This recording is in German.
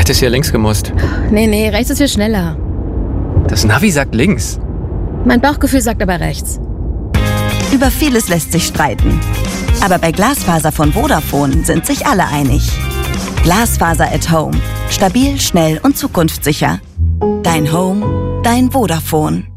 hättest hier links gemusst. Nee, rechts ist viel schneller. Das Navi sagt links. Mein Bauchgefühl sagt aber rechts. Über vieles lässt sich streiten. Aber bei Glasfaser von Vodafone sind sich alle einig. Glasfaser at Home. Stabil, schnell und zukunftssicher. Dein Home, dein Vodafone.